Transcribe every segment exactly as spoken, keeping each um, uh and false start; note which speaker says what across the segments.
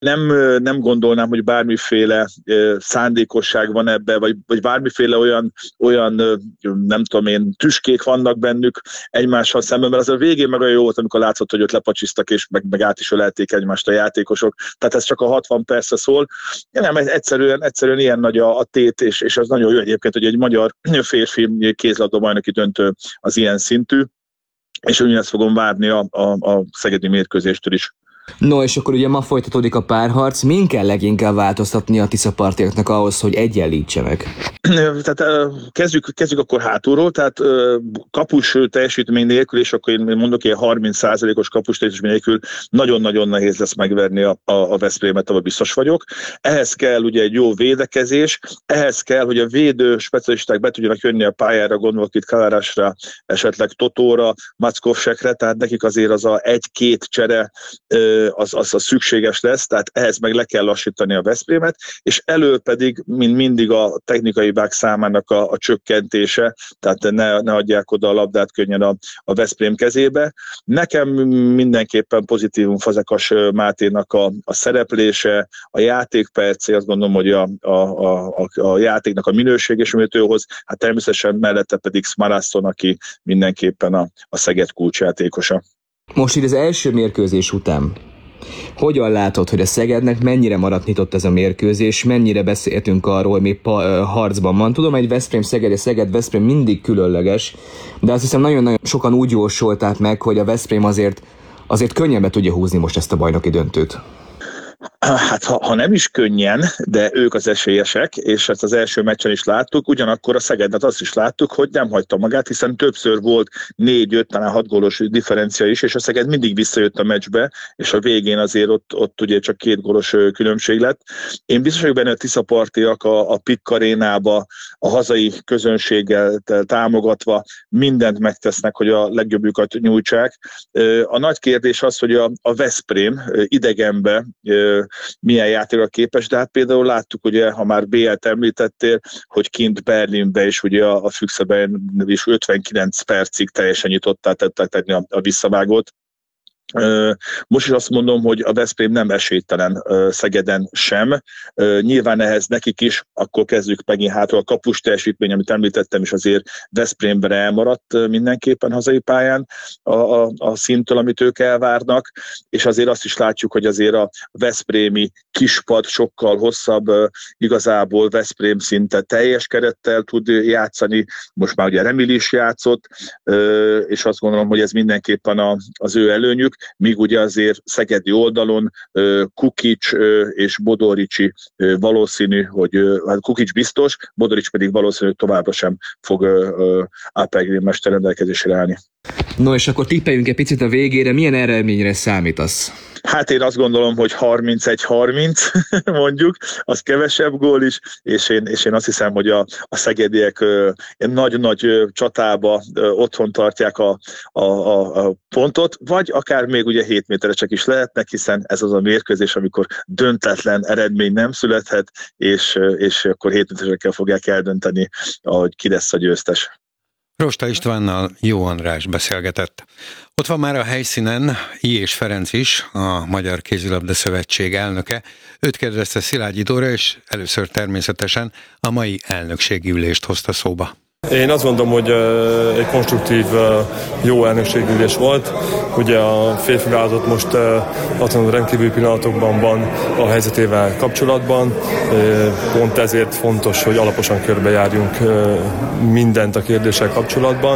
Speaker 1: Nem, nem gondolnám, hogy bármiféle szándékosság van ebbe, vagy, vagy bármiféle olyan, olyan, nem tudom én, tüskék vannak bennük egymással szemben, mert az a végén meg olyan jó volt, amikor látszott, hogy ott lepacsisztak, és meg, meg át is ölelték egymást a játékosok. Tehát ez csak a hatvan percre szól. Nem, egyszerűen, egyszerűen ilyen nagy a, a tét, és, és az nagyon jó egyébként, hogy egy magyar férfi kézilabda-bajnoki döntő az ilyen szintű, és ugyanezt fogom várni a, a, a szegedi mérkőzéstől is.
Speaker 2: No, és akkor ugye ma folytatódik a párharc. Min kell leginkább változtatni a tiszapartiaknak ahhoz, hogy egyenlítsenek?
Speaker 1: Tehát kezdjük, kezdjük akkor hátulról, tehát kapus teljesítmény nélkül, és akkor én mondok ilyen harminc százalékos kapus teljesítmény nélkül nagyon-nagyon nehéz lesz megverni a, a, a Veszprémet, abban biztos vagyok. Ehhez kell ugye egy jó védekezés, ehhez kell, hogy a védő specialisták be tudjanak jönni a pályára, gondolok itt Kalárásra, esetleg Totóra, Mackovsekre, tehát nekik azért az a egy-két csere Az, az, az szükséges lesz, tehát ehhez meg le kell lassítani a Veszprémet, és elő pedig, mint mindig a technikai hibák számának a, a csökkentése, tehát ne, ne adják oda a labdát könnyen a, a Veszprém kezébe. Nekem mindenképpen pozitívum Fazekas Máténak a, a szereplése, a játékpercé, azt gondolom, hogy a, a, a, a játéknak a minőség és hoz, hát természetesen mellette pedig Smarasson, aki mindenképpen a, a Szeged kulcsjátékosa.
Speaker 2: Most így az első mérkőzés után hogyan látod, hogy a Szegednek mennyire maradt nyitott ez a mérkőzés, mennyire beszéltünk arról, hogy még pa- harcban van. Tudom, hogy Veszprém-Szeged és Szeged-Veszprém mindig különleges, de azt hiszem nagyon-nagyon sokan úgy jósolták meg, hogy a Veszprém azért, azért könnyen be tudja húzni most ezt a bajnoki döntőt.
Speaker 1: Hát ha, ha nem is könnyen, de ők az esélyesek, és ezt az első meccsen is láttuk, ugyanakkor a Szegednek azt is láttuk, hogy nem hagyta magát, hiszen többször volt négy-öt, talán hat gólos differencia is, és a Szeged mindig visszajött a meccsbe, és a végén azért ott, ott ugye csak két gólos különbség lett. Én biztos vagyok benne, hogy a tiszapartiak a, a Pikk arénába, a hazai közönséggel támogatva mindent megtesznek, hogy a legjobbjukat nyújtsák. A nagy kérdés az, hogy a, a Veszprém idegenbe milyen játékra képes, de hát például láttuk, ugye, ha már bé el-t említettél, hogy kint Berlinbe és ugye a, a Füchseben is ötvenkilenc percig teljesen nyitottá tettek tenni a, a visszavágót. Most is azt mondom, hogy a Veszprém nem esélytelen Szegeden sem. Nyilván ehhez nekik is, akkor kezdjük megint hátul a kapus teljesítmény, amit említettem, és azért Veszprémben elmaradt mindenképpen hazai pályán a, a, a szinttől, amit ők elvárnak, és azért azt is látjuk, hogy azért a veszprémi kispad sokkal hosszabb, igazából Veszprém szinte teljes kerettel tud játszani, most már ugye Remili is játszott, és azt gondolom, hogy ez mindenképpen a, az ő előnyük, míg ugye azért szegedi oldalon Kukic és Bodoricsi valószínű, hogy hát Kukic biztos, Bodorics pedig valószínű, hogy továbbra sem fog á pé gé mester rendelkezésre állni.
Speaker 2: No, és akkor tippeljünk egy picit a végére, milyen eredményre számítasz?
Speaker 1: Hát én azt gondolom, hogy harmincegy harminc mondjuk, az kevesebb gól is, és én, és én azt hiszem, hogy a, a szegediek nagy-nagy csatába otthon tartják a, a, a, a pontot, vagy akár még ugye hét méteresek is lehetnek, hiszen ez az a mérkőzés, amikor döntetlen eredmény nem születhet, és, és akkor hét méteresekkel fogják eldönteni, hogy ki lesz a győztes.
Speaker 3: Rosta Istvánnal Jó András beszélgetett. Ott van már a helyszínen I. és Ferenc is, a Magyar Kézilabda Szövetség elnöke. Őt kérdezte Szilágyi Dóra, és először természetesen a mai elnökségi ülést hozta szóba.
Speaker 4: Én azt gondolom, hogy egy konstruktív, jó elnökségi ülés volt. Ugye a férfi válogatott most azon rendkívüli pillanatokban van a helyzetével kapcsolatban. Pont ezért fontos, hogy alaposan körbejárjunk mindent a kérdéssel kapcsolatban.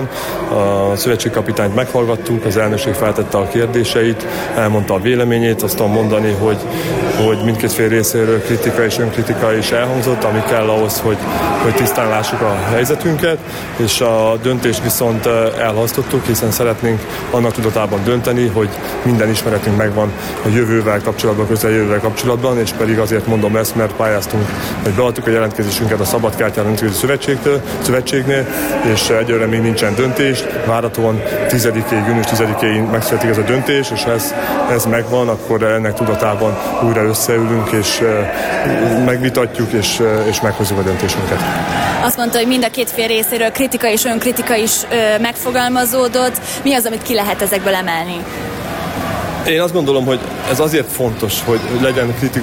Speaker 4: A szövetségkapitányt meghallgattuk, az elnökség feltette a kérdéseit, elmondta a véleményét, azt tudom mondani, hogy, hogy mindkét fél részéről kritika és önkritika is elhangzott, ami kell ahhoz, hogy, hogy tisztán lássuk a helyzetünket. És a döntést viszont elhasztottuk, hiszen szeretnénk annak tudatában dönteni, hogy minden ismeretünk megvan a jövővel kapcsolatban, közeljövővel kapcsolatban, és pedig azért mondom ezt, mert pályáztunk, hogy beadtuk a jelentkezésünket a Szabadkártyán Nemzetközi Szövetségtől, Szövetségnél, és egyelőre még nincsen döntés. Várhatóan tizedikéig, június tizedikéig megszületik ez a döntés, és ez, ez megvan, akkor ennek tudatában újra összeülünk, és megvitatjuk, és, és meghozzuk a döntésünket.
Speaker 5: Azt mondta, hogy mind a két fél részéről kritika és önkritika is ö, megfogalmazódott. Mi az, amit ki lehet ezekből emelni?
Speaker 4: Én azt gondolom, hogy ez azért fontos, hogy legyen kritika